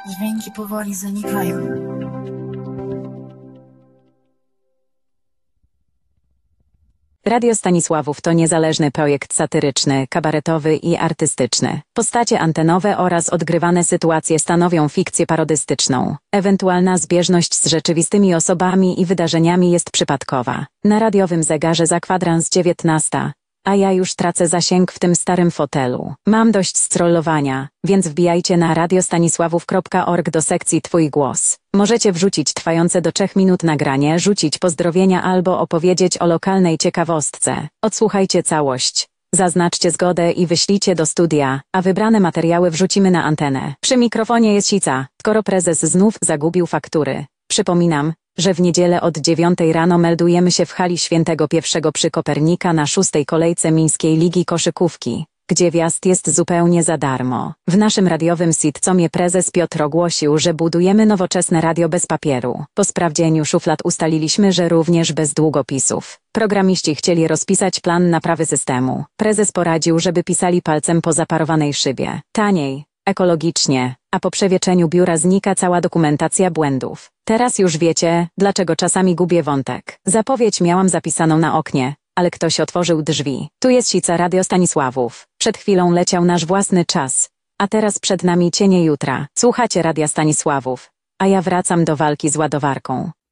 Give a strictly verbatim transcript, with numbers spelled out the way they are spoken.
Dźwięki powoli zanikają. Radio Stanisławów to niezależny projekt satyryczny, kabaretowy i artystyczny. Postacie antenowe oraz odgrywane sytuacje stanowią fikcję parodystyczną. Ewentualna zbieżność z rzeczywistymi osobami i wydarzeniami jest przypadkowa. Na radiowym zegarze za kwadrans dziewiętnasta, a ja już tracę zasięg w tym starym fotelu. Mam dość strollowania, więc wbijajcie na radiostanisławów kropka org do sekcji Twój głos. Możecie wrzucić trwające do trzech minut nagranie, rzucić pozdrowienia albo opowiedzieć o lokalnej ciekawostce. Odsłuchajcie całość. Zaznaczcie zgodę i wyślijcie do studia, a wybrane materiały wrzucimy na antenę. Przy mikrofonie jest Sica, skoro prezes znów zagubił faktury. Przypominam, że w niedzielę od dziewiątej rano meldujemy się w hali Świętego Pierwszego przy Kopernika na szóstej kolejce Miejskiej Ligi Koszykówki, gdzie wjazd jest zupełnie za darmo. W naszym radiowym sitcomie prezes Piotr ogłosił, że budujemy nowoczesne radio bez papieru. Po sprawdzeniu szuflad ustaliliśmy, że również bez długopisów. Programiści chcieli rozpisać plan naprawy systemu. Prezes poradził, żeby pisali palcem po zaparowanej szybie. Taniej, ekologicznie, a po przewieczeniu biura znika cała dokumentacja błędów. Teraz już wiecie, dlaczego czasami gubię wątek. Zapowiedź miałam zapisaną na oknie, ale ktoś otworzył drzwi. Tu jest Sica Radio Stanisławów. Przed chwilą leciał nasz własny czas, a teraz przed nami cienie jutra. Słuchacie Radia Stanisławów, a ja wracam do walki z ładowarką.